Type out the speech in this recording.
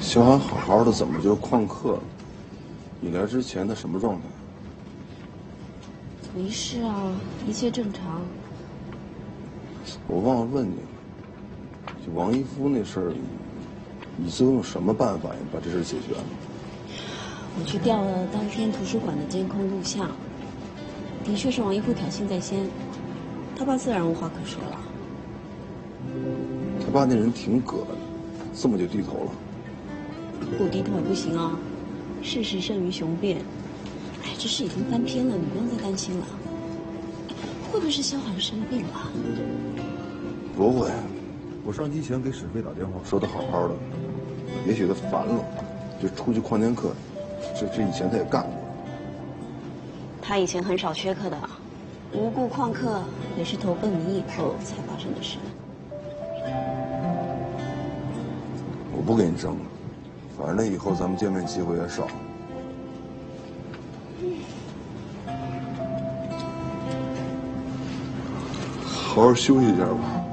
小韩好好的，怎么就旷课了？你来之前他什么状态？ 没事啊，一切正常。 我忘了问你了，就王一夫那事儿，你最后用什么办法呀把这事解决了？ 我去调了当天图书馆的监控录像，的确是王一夫挑衅在先，他爸自然无话可说了。 他爸那人挺葛的，这么就低头了？ 不低头也不行啊，事实胜于雄辩。哎，这事已经翻篇了，你不用再担心了。会不会是萧寒生病了？ 不会， 我上机前给史飞打电话， 说他好好的，也许他烦了，就出去旷天课。这以前他也干过。 他以前很少缺课的，无故旷课也是投奔你以后才发生的事。 我不跟你争了，反正以后咱们见面机会也少。好好休息一下吧。